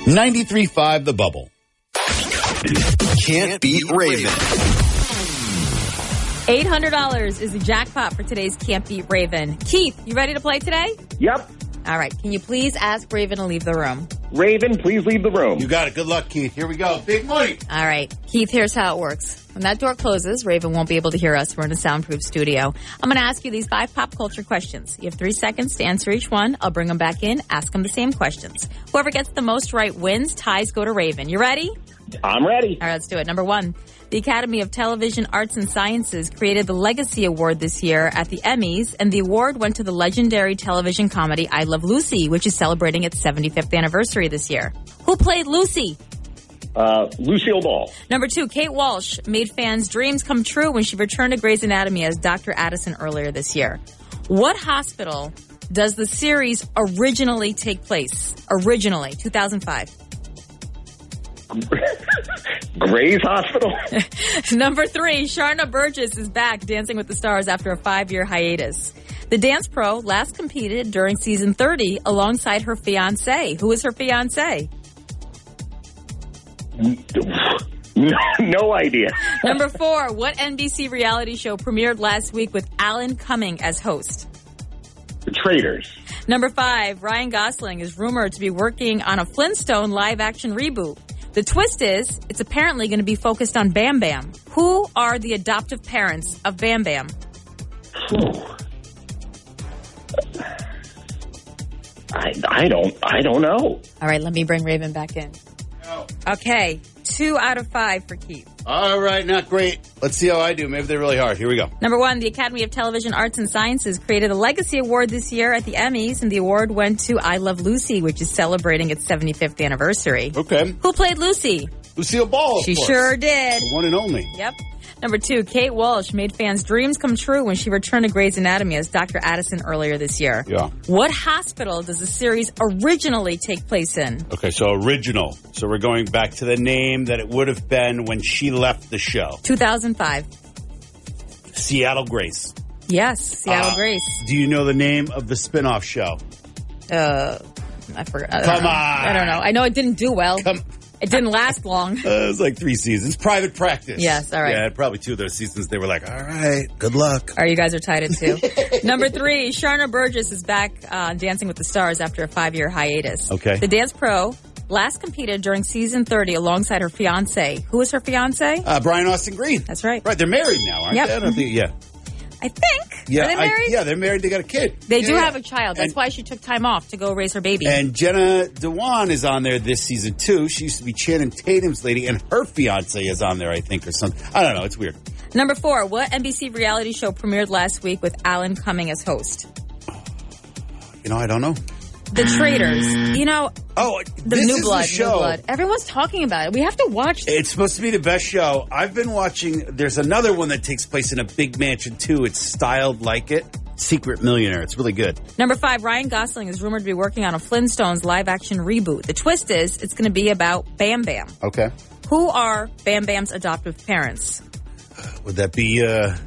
93.5 The Bubble. Can't beat Raven. $800 is the jackpot for today's Can't Beat Raven. Keith, you ready to play today? Yep. All right. Can you please ask Raven to leave the room? Raven, please leave the room. You got it. Good luck, Keith. Here we go. Big money. All right. Keith, here's how it works. When that door closes, Raven won't be able to hear us. We're in a soundproof studio. I'm going to ask you these 5 pop culture questions. You have 3 seconds to answer each one. I'll bring them back in, ask them the same questions. Whoever gets the most right wins. Ties go to Raven. You ready? I'm ready. All right, let's do it. Number 1. The Academy of Television Arts and Sciences created the Legacy Award this year at the Emmys, and the award went to the legendary television comedy I Love Lucy, which is celebrating its 75th anniversary this year. Who played Lucy? Lucille Ball. Number 2, Kate Walsh made fans' dreams come true when she returned to Grey's Anatomy as Dr. Addison earlier this year. What hospital does the series originally take place? Originally, 2005. Gray's Hospital. Number 3, Sharna Burgess is back Dancing with the Stars after a 5-year hiatus. The dance pro last competed during season 30 alongside her fiancé. Who is her fiancé? No idea. Number 4, what NBC reality show premiered last week with Alan Cumming as host? The Traitors. Number 5, Ryan Gosling is rumored to be working on a Flintstone live-action reboot. The twist is, it's apparently going to be focused on Bam Bam. Who are the adoptive parents of Bam Bam? I don't know. All right, let me bring Raven back in. No. Okay, 2 out of 5 for Keith. All right, not great. Let's see how I do. Maybe they're really hard. Here we go. Number 1, the Academy of Television Arts and Sciences created a Legacy Award this year at the Emmys, and the award went to I Love Lucy, which is celebrating its 75th anniversary. Okay. Who played Lucy? Lucille Ball, She of course. sure did. The one and only. Yep. Number 2, Kate Walsh made fans' dreams come true when she returned to Grey's Anatomy as Dr. Addison earlier this year. Yeah. What hospital does the series originally take place in? Okay, so original. So we're going back to the name that it would have been when she left the show. 2005. Seattle Grace. Yes, Seattle Grace. Do you know the name of the spin-off show? I forgot. Come on. I don't know. I know it didn't do well. It didn't last long. It was like 3 seasons. Private Practice. Yes, all right. Yeah, probably 2 of those seasons. They were like, all right, good luck. All right, you guys are tied at 2. Number 3, Sharna Burgess is back on Dancing with the Stars after a 5-year hiatus. Okay. The dance pro last competed during season 30 alongside her fiancé. Who is her fiancé? Brian Austin Green. That's right. Right, they're married now, aren't Yep. they? I don't think, yeah. I think. Yeah, Are they married? they're married. They got a kid. They do Yeah. have a child. That's why she took time off to go raise her baby. And Jenna Dewan is on there this season, too. She used to be Channing Tatum's lady, and her fiance is on there, I think, or something. I don't know. It's weird. Number 4, what NBC reality show premiered last week with Alan Cumming as host? I don't know. The Traitors. Oh, The this New is Blood. the show. New Blood. Everyone's talking about it. We have to watch it. It's supposed to be the best show. I've been watching. There's another one that takes place in a big mansion, too. It's styled like it. Secret Millionaire. It's really good. Number 5, Ryan Gosling is rumored to be working on a Flintstones live-action reboot. The twist is it's going to be about Bam Bam. Okay. Who are Bam Bam's adoptive parents? Would that be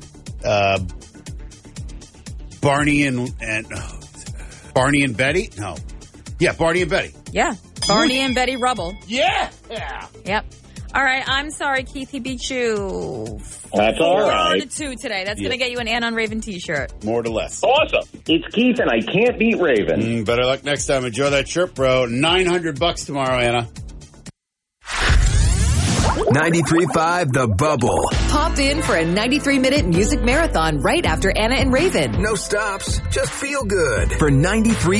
Barney and Barney and Betty? No. Yeah, Barney and Betty. Yeah. Barney and Betty Rubble. Yeah. Yep. All right. I'm sorry, Keith. He beat you. That's all right. 4-2 today. That's going to get you an Ann on Raven t-shirt. More to less. Awesome. It's Keith, and I can't beat Raven. Better luck next time. Enjoy that shirt, bro. $900 tomorrow, Anna. 93.5 The Bubble. Pop in for a 93-minute music marathon right after Anna and Raven. No stops, just feel good. For 93